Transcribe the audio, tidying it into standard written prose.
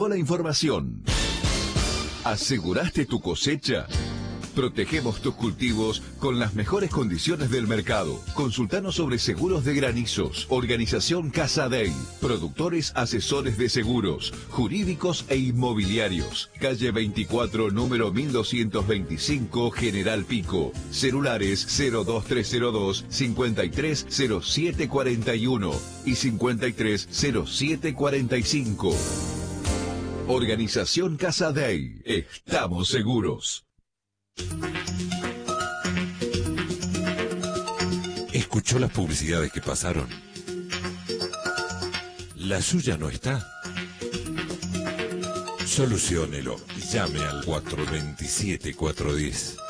la información. ¿Aseguraste tu cosecha? Protegemos tus cultivos con las mejores condiciones del mercado. Consultanos sobre seguros de granizos. Organización Casa Day. Productores asesores de seguros, jurídicos e inmobiliarios. Calle 24, número 1225, General Pico. Celulares 02302 530741 y 530745. Organización Casa Day. Estamos seguros. ¿Escuchó las publicidades que pasaron? ¿La suya no está? Soluciónelo. Llame al 427-410.